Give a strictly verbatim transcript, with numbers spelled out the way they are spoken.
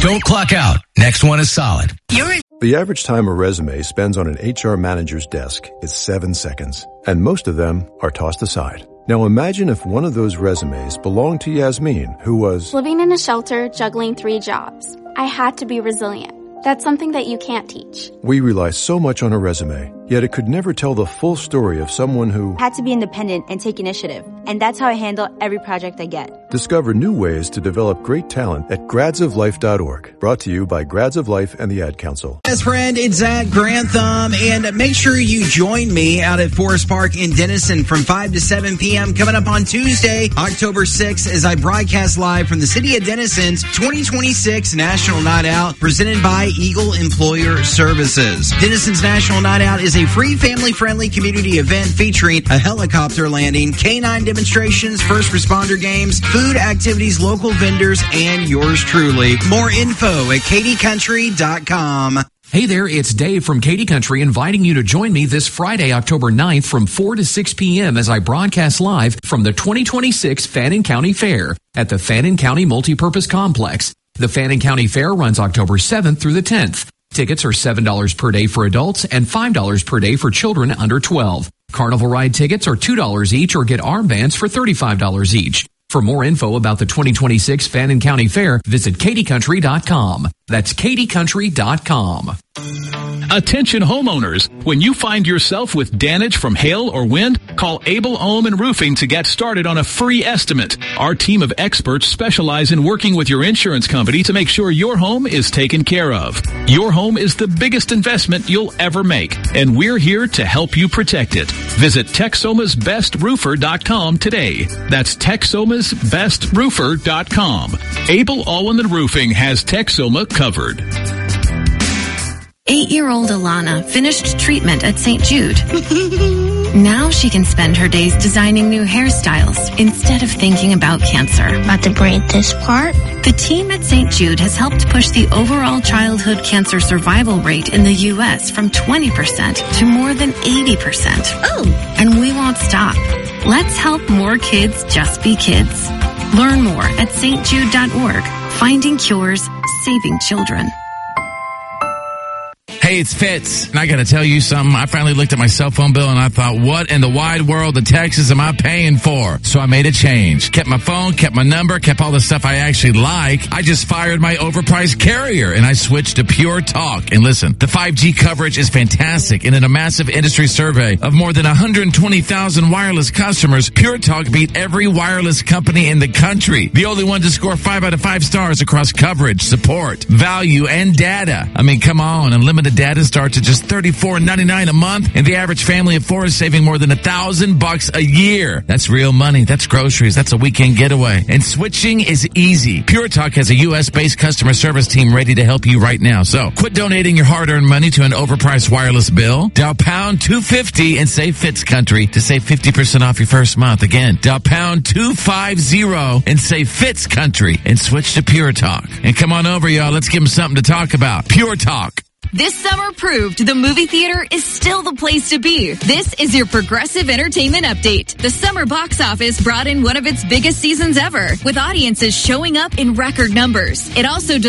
Don't clock out. Next one is solid. You're in- The average time a resume spends on an H R manager's desk is seven seconds, and most of them are tossed aside. Now imagine if one of those resumes belonged to Yasmin, who was living in a shelter, juggling three jobs. I had to be resilient. That's something that you can't teach. We rely so much on a resume, yet it could never tell the full story of someone who had to be independent and take initiative. And that's how I handle every project I get. Discover new ways to develop great talent at grads of life dot org. Brought to you by Grads of Life and the Ad Council. Best friend, it's Zach Grantham, and make sure you join me out at Forest Park in Denison from five to seven p.m. coming up on Tuesday, October sixth, as I broadcast live from the city of Denison's twenty twenty-six National Night Out, presented by Eagle Employer Services. Denison's National Night Out is a free, family-friendly community event featuring a helicopter landing, canine demonstrations, first responder games, food activities, local vendors, and yours truly. More info at katy country dot com. Hey there, it's Dave from Katy Country inviting you to join me this Friday, October ninth from four to six p.m. as I broadcast live from the twenty twenty-six Fannin County Fair at the Fannin County Multipurpose Complex. The Fannin County Fair runs October seventh through the tenth. Tickets are seven dollars per day for adults and five dollars per day for children under twelve. Carnival ride tickets are two dollars each or get armbands for thirty-five dollars each. For more info about the twenty twenty-six Fannin County Fair, visit katy country dot com. That's katy country dot com. Attention homeowners, when you find yourself with damage from hail or wind, call Abel Ohm and Roofing to get started on a free estimate. Our team of experts specialize in working with your insurance company to make sure your home is taken care of. Your home is the biggest investment you'll ever make, and we're here to help you protect it. Visit texomas best roofer dot com today. That's texomas best roofer dot com. Abel Owen and Roofing has Texoma covered. Eight-year-old Alana finished treatment at Saint Jude. Now she can spend her days designing new hairstyles instead of thinking about cancer. About to braid this part? The team at Saint Jude has helped push the overall childhood cancer survival rate in the U S from twenty percent to more than eighty percent. Oh! And we won't stop. Let's help more kids just be kids. Learn more at s t jude dot org. Finding cures, saving children. Hey, it's Fitz, and I got to tell you something. I finally looked at my cell phone bill, and I thought, what in the wide world of Texas am I paying for? So I made a change. Kept my phone, kept my number, kept all the stuff I actually like. I just fired my overpriced carrier, and I switched to Pure Talk. And listen, the five G coverage is fantastic, and in a massive industry survey of more than one hundred twenty thousand wireless customers, Pure Talk beat every wireless company in the country. The only one to score five out of five stars across coverage, support, value, and data. I mean, come on, unlimited data starts at just thirty-four ninety-nine a month, and the average family of four is saving more than a thousand bucks a year. That's real money. That's groceries. That's a weekend getaway. And switching is easy. Pure Talk has a U S-based customer service team ready to help you right now. So quit donating your hard-earned money to an overpriced wireless bill. Dial pound two fifty and say Fitz Country to save fifty percent off your first month. Again, dial pound two fifty and say Fitz Country and switch to Pure Talk. And come on over, y'all. Let's give them something to talk about. Pure Talk. This summer proved the movie theater is still the place to be. This is your Progressive Entertainment Update. The summer box office brought in one of its biggest seasons ever, with audiences showing up in record numbers. It also